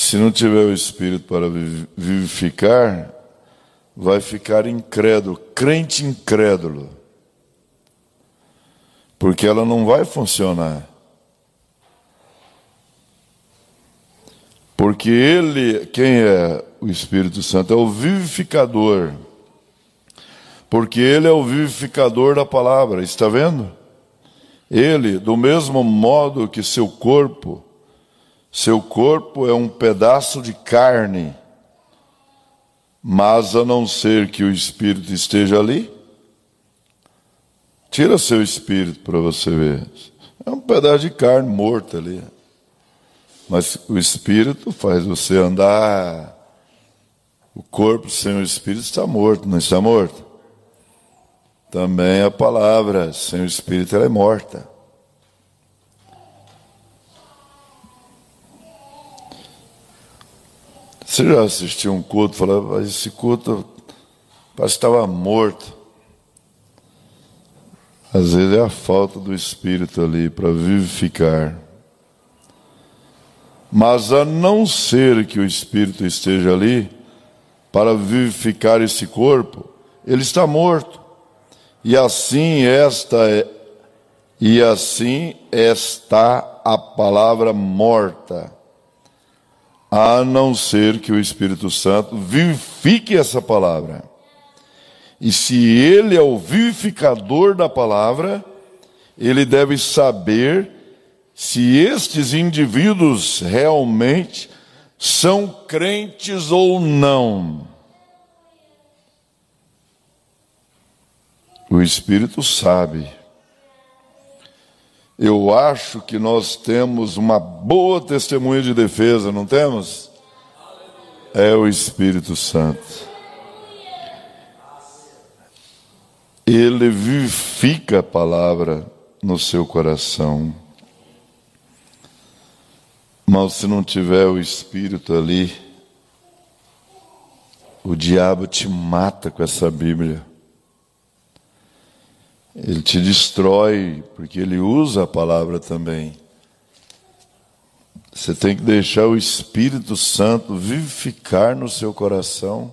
Se não tiver o Espírito para vivificar, vai ficar incrédulo, crente incrédulo. Porque ela não vai funcionar. Porque ele, quem é o Espírito Santo? É o vivificador. Porque ele é o vivificador da palavra, está vendo? Ele, do mesmo modo que seu corpo é um pedaço de carne, mas a não ser que o Espírito esteja ali, tira seu espírito para você ver. É um pedaço de carne morta ali. Mas o Espírito faz você andar. O corpo sem o Espírito está morto, não está morto? Também a palavra sem o Espírito ela é morta. Você já assistiu um culto e falava, esse culto parece que estava morto. Às vezes é a falta do Espírito ali para vivificar. Mas a não ser que o Espírito esteja ali para vivificar esse corpo, ele está morto. E assim está a palavra morta. A não ser que o Espírito Santo vivifique essa palavra. E se ele é o vivificador da palavra, ele deve saber se estes indivíduos realmente são crentes ou não. O Espírito sabe. Eu acho que nós temos uma boa testemunha de defesa, não temos? É o Espírito Santo. Ele vivifica a palavra no seu coração. Mas se não tiver o Espírito ali, o diabo te mata com essa Bíblia. Ele te destrói, porque ele usa a palavra também. Você tem que deixar o Espírito Santo vivificar no seu coração.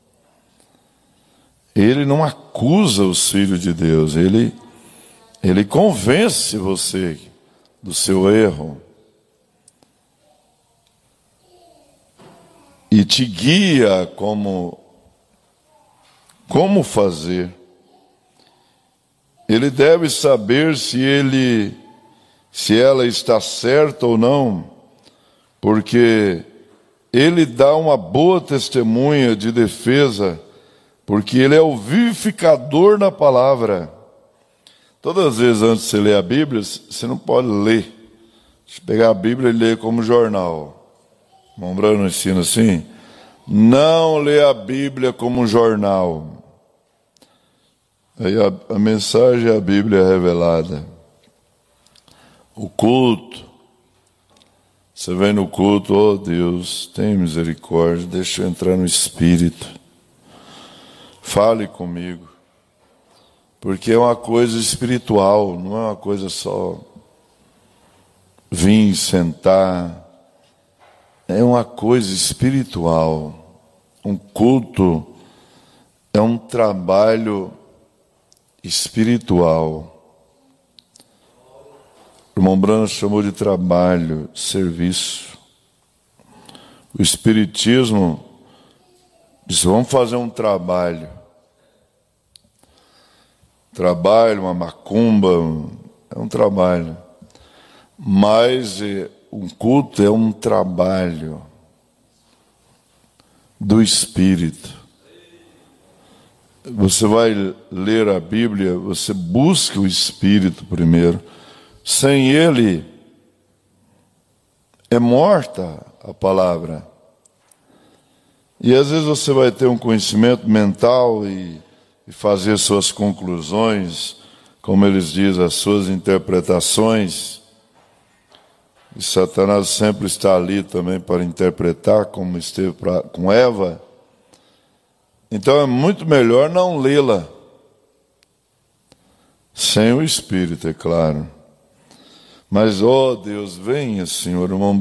Ele não acusa os filhos de Deus, ele convence você do seu erro. E te guia como fazer. Ele deve saber se ela está certa ou não, porque ele dá uma boa testemunha de defesa, porque ele é o vivificador da palavra. Todas as vezes antes de você ler a Bíblia, você não pode ler. Deixa eu pegar a Bíblia e ler como jornal. O irmão Brano ensina assim: não lê a Bíblia como jornal. Aí a mensagem é a Bíblia revelada. O culto, você vem no culto, oh Deus, tem misericórdia, deixa eu entrar no Espírito. Fale comigo. Porque é uma coisa espiritual, não é uma coisa só vir, sentar. É uma coisa espiritual. Um culto é um trabalho espiritual. O irmão Brano chamou de trabalho, serviço. O Espiritismo disse, vamos fazer um trabalho. Trabalho, uma macumba, é um trabalho. Mas um culto é um trabalho do Espírito. Você vai ler a Bíblia, você busca o Espírito primeiro. Sem ele, é morta a palavra. E às vezes você vai ter um conhecimento mental e fazer suas conclusões, como eles dizem, as suas interpretações. E Satanás sempre está ali também para interpretar, como esteve com Eva. Então é muito melhor não lê-la. Sem o Espírito, é claro. Mas, ó Deus, venha, Senhor, irmão